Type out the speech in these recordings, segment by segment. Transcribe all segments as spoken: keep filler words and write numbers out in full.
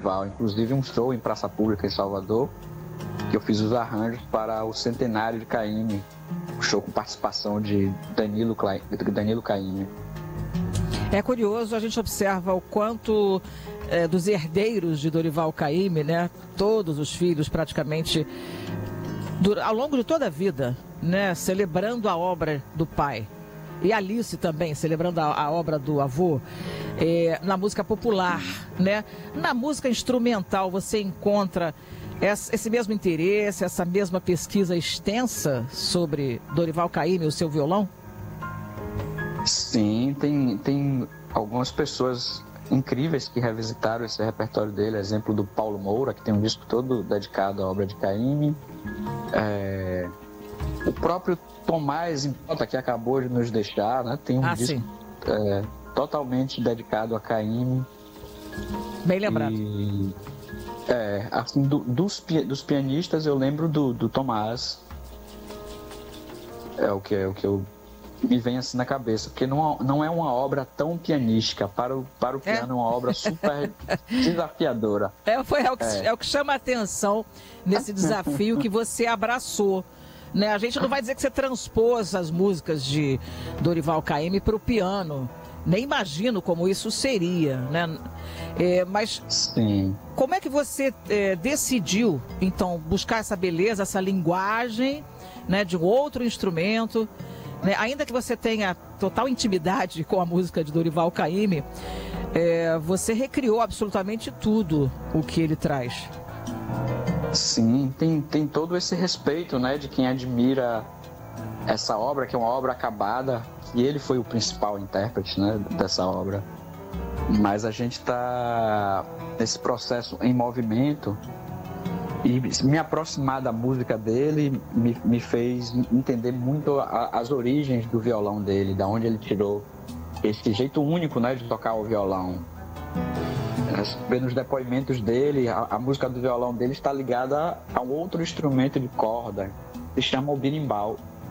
Dorival, inclusive um show em Praça Pública em Salvador, que eu fiz os arranjos para o centenário de Caymmi, um show com participação de Danilo, Cla... Danilo Caymmi. É curioso, a gente observa o quanto é, dos herdeiros de Dorival Caymmi, né, todos os filhos praticamente, ao longo de toda a vida, né, celebrando a obra do pai. E Alice também, celebrando a, a obra do avô, é, na música popular, né? Na música instrumental, você encontra esse, esse mesmo interesse, essa mesma pesquisa extensa sobre Dorival Caymmi e o seu violão? Sim, tem, tem algumas pessoas incríveis que revisitaram esse repertório dele, exemplo do Paulo Moura, que tem um disco todo dedicado à obra de Caymmi. É... O próprio Tomás Impota, que acabou de nos deixar, né? Tem um ah, disco é, totalmente dedicado a Caymmi. Bem lembrado. E, é, assim, do, dos, dos pianistas eu lembro do, do Tomás. É o que, é o que eu me vem assim na cabeça, porque não, não é uma obra tão pianística. Para o, para o piano é, é uma obra super desafiadora. É, foi, é, o que, é. é o que chama a atenção nesse desafio que você abraçou. Né? A gente não vai dizer que você transpôs as músicas de Dorival Caymmi para o piano. Nem imagino como isso seria, né? É, mas Sim. Como é que você é, decidiu, então, buscar essa beleza, essa linguagem, né, de um outro instrumento, né? Ainda que você tenha total intimidade com a música de Dorival Caymmi, é, você recriou absolutamente tudo o que ele traz. Sim, tem, tem todo esse respeito, né, de quem admira essa obra, que é uma obra acabada, e ele foi o principal intérprete, né, dessa obra. Mas a gente está nesse processo em movimento, e me aproximar da música dele me, me fez entender muito a, as origens do violão dele, da onde ele tirou esse jeito único, né, de tocar o violão. Nos depoimentos dele, a, a música do violão dele está ligada a um outro instrumento de corda, que se chama o berimbau.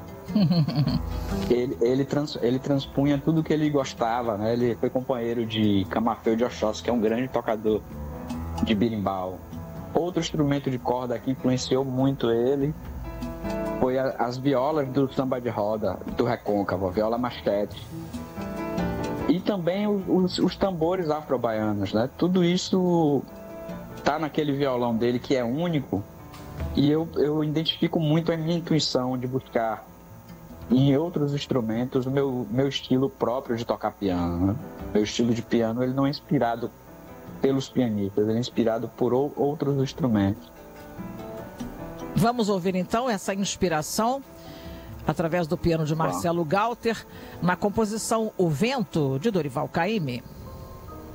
ele, ele, trans, ele transpunha tudo que ele gostava, né? Ele foi companheiro de Camafeu de Oxóssi, que é um grande tocador de berimbau. Outro instrumento de corda que influenciou muito ele foi a, as violas do samba de roda, do recôncavo, a viola machete. E também os, os, os tambores afro-baianos, né? Tudo isso tá naquele violão dele que é único, e eu, eu identifico muito a minha intuição de buscar em outros instrumentos o meu, meu estilo próprio de tocar piano, né? Meu estilo de piano, ele não é inspirado pelos pianistas, ele é inspirado por ou, outros instrumentos. Vamos ouvir então essa inspiração através do piano de Marcelo Galter, na composição O Vento, de Dorival Caymmi.